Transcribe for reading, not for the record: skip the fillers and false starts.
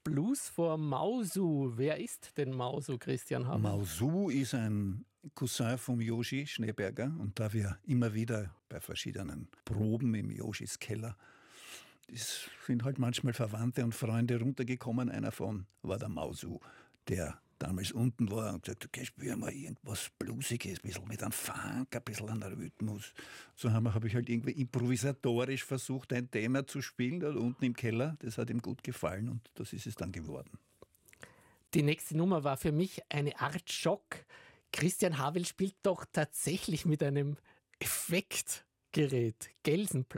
Blues vor Mausu. Wer ist denn Mausu, Christian Havel? Mausu ist ein Cousin vom Joshi Schneeberger, und da wir immer wieder bei verschiedenen Proben im Joschis Keller, es sind halt manchmal Verwandte und Freunde runtergekommen. Einer von war der Mausu, der damals unten war und gesagt hat, okay, spielen wir irgendwas Bluesiges, ein bisschen mit einem Funk, ein bisschen an Rhythmus. So habe ich halt irgendwie improvisatorisch versucht, ein Thema zu spielen, da unten im Keller. Das hat ihm gut gefallen und das ist es dann geworden. Die nächste Nummer war für mich eine Art Schock. Christian Havel spielt doch tatsächlich mit einem Effektgerät, Gelsenblatt.